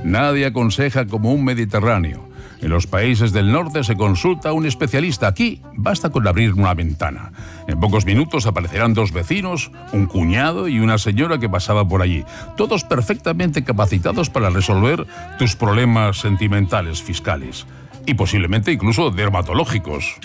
Nadie aconseja como un mediterráneo. En los países del norte se consulta a un especialista. Aquí basta con abrir una ventana. En pocos minutos aparecerán dos vecinos, un cuñado y una señora que pasaba por allí. Todos perfectamente capacitados para resolver tus problemas sentimentales, fiscales. Y posiblemente incluso dermatológicos.